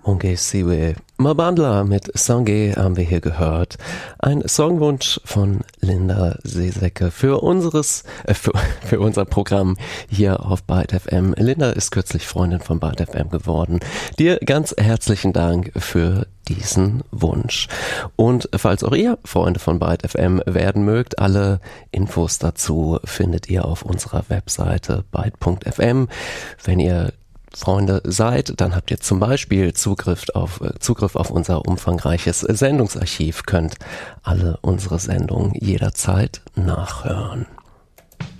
Onge Siwe Mabandla mit Sange haben wir hier gehört. Ein Songwunsch von Linda Seesäcke für unser Programm hier auf Byte FM. Linda ist kürzlich Freundin von Byte FM geworden. Dir ganz herzlichen Dank für diesen Wunsch. Und falls auch ihr Freunde von Byte FM werden mögt, alle Infos dazu findet ihr auf unserer Webseite byte.fm. Wenn ihr Freunde seid, dann habt ihr zum Beispiel Zugriff auf unser umfangreiches Sendungsarchiv, könnt alle unsere Sendungen jederzeit nachhören.